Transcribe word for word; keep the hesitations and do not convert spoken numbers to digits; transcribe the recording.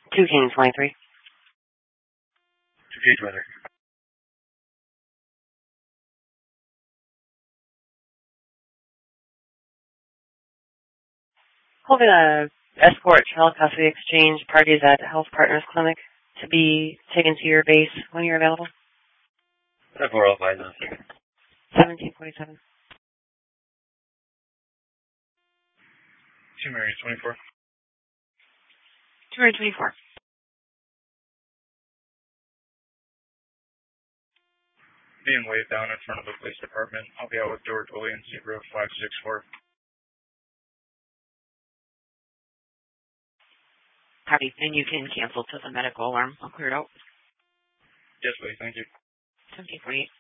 two King twenty-three. two King twenty-three. Holding a escort child custody exchange parties at Health Partners Clinic to be taken to your base when you're available. ten four oh five nine six. seventeen forty-seven. Two Marys twenty-four. two twenty-four. Being waved down in front of the police department. I'll be out with George Williams, zero five six four. Copy. And you can cancel to the medical alarm. I'll clear it out. Yes, please. Thank you. seventeen forty-eight.